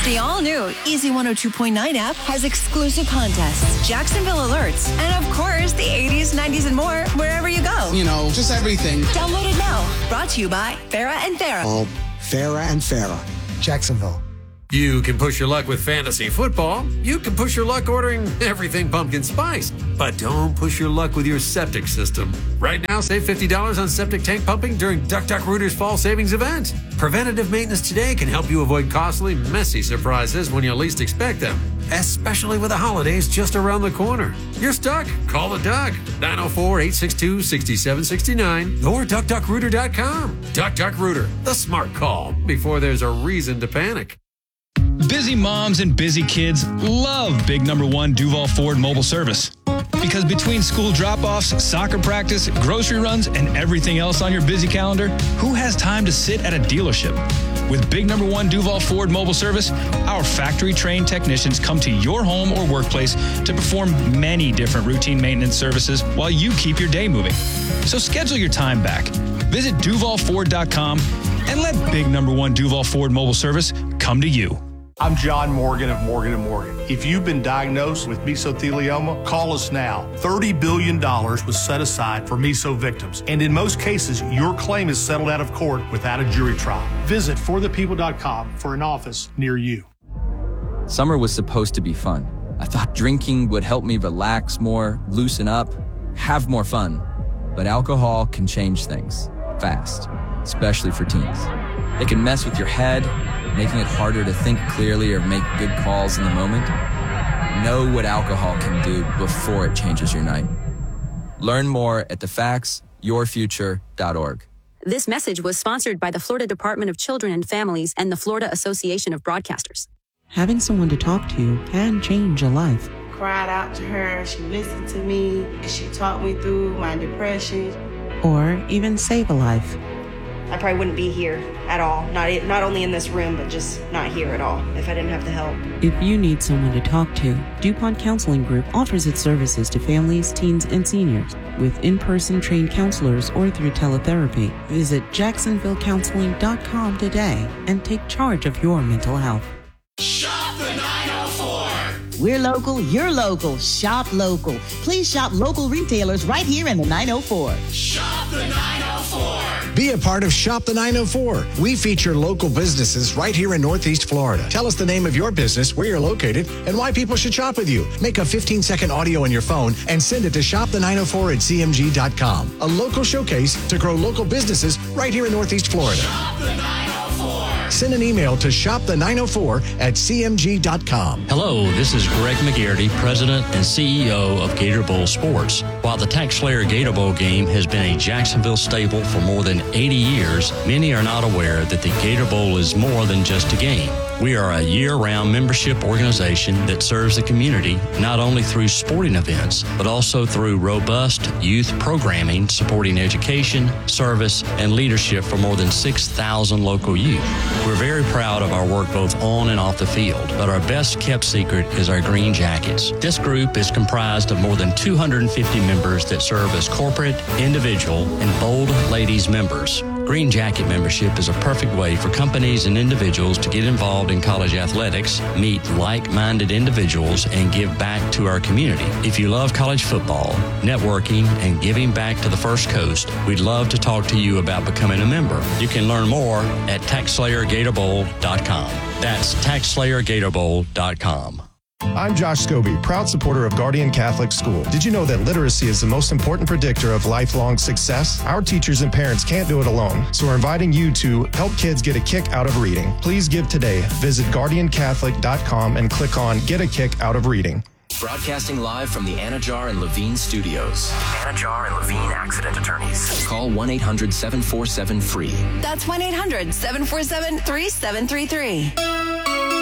The all-new Easy 102.9 app has exclusive contests, Jacksonville alerts, and of course, the 80s, 90s, and more wherever you go. You know, just everything. Download it now. Brought to you by Farrah and Farrah. All Farrah and Farrah, Jacksonville. You can push your luck with fantasy football. You can push your luck ordering everything pumpkin spice. But don't push your luck with your septic system. Right now, save $50 on septic tank pumping during Duck Duck Rooter's fall savings event. Preventative maintenance today can help you avoid costly, messy surprises when you least expect them, especially with the holidays just around the corner. You're stuck? Call the Duck. 904-862-6769 or DuckDuckRooter.com. Duck Duck Rooter, the smart call before there's a reason to panic. Busy moms and busy kids love Big Number One Duval Ford mobile service. Because between school drop-offs, soccer practice, grocery runs, and everything else on your busy calendar, who has time to sit at a dealership? With Big Number One Duval Ford mobile service, our factory-trained technicians come to your home or workplace to perform many different routine maintenance services while you keep your day moving. So schedule your time back. Visit DuvalFord.com and let Big Number One Duval Ford mobile service come to you. I'm John Morgan of Morgan & Morgan. If you've been diagnosed with mesothelioma, call us now. $30 billion was set aside for meso victims. And in most cases, your claim is settled out of court without a jury trial. Visit forthepeople.com for an office near you. Summer was supposed to be fun. I thought drinking would help me relax more, loosen up, have more fun. But alcohol can change things fast, especially for teens. It can mess with your head, making it harder to think clearly or make good calls in the moment. Know what alcohol can do before it changes your night. Learn more at thefactsyourfuture.org. This message was sponsored by the Florida Department of Children and Families and the Florida Association of Broadcasters. Having someone to talk to can change a life. Cried out to her, she listened to me, she talked me through my depression. Or even save a life. I probably wouldn't be here at all. Not only in this room, but just not here at all if I didn't have the help. If you need someone to talk to, DuPont Counseling Group offers its services to families, teens, and seniors with in-person trained counselors or through teletherapy. Visit JacksonvilleCounseling.com today and take charge of your mental health. Shop the 904. We're local, you're local. Shop local. Please shop local retailers right here in the 904. Shop the 904. Be a part of Shop the 904. We feature local businesses right here in Northeast Florida. Tell us the name of your business, where you're located, and why people should shop with you. Make a 15-second audio on your phone and send it to shopthe904@cmg.com. A local showcase to grow local businesses right here in Northeast Florida. Shop the 904. Send an email to shopthe904@cmg.com. Hello, this is Greg McGarity, President and CEO of Gator Bowl Sports. While the TaxSlayer Gator Bowl game has been a Jacksonville staple for more than 80 years, many are not aware that the Gator Bowl is more than just a game. We are a year-round membership organization that serves the community not only through sporting events, but also through robust youth programming supporting education, service, and leadership for more than 6,000 local youth. We're very proud of our work both on and off the field, but our best-kept secret is our Green Jackets. This group is comprised of more than 250 members that serve as corporate, individual, and Bold Ladies members. Green Jacket membership is a perfect way for companies and individuals to get involved in college athletics, meet like-minded individuals, and give back to our community. If you love college football, networking, and giving back to the First Coast, we'd love to talk to you about becoming a member. You can learn more at TaxSlayerGatorBowl.com. That's TaxSlayerGatorBowl.com. I'm Josh Scobie, proud supporter of Guardian Catholic School. Did you know that literacy is the most important predictor of lifelong success? Our teachers and parents can't do it alone, so we're inviting you to help kids get a kick out of reading. Please give today. Visit GuardianCatholic.com and click on Get a Kick Out of Reading. Broadcasting live from the Anajar and Levine studios. Anajar and Levine Accident Attorneys. Call 1-800-747-FREE. That's 1-800-747-3733.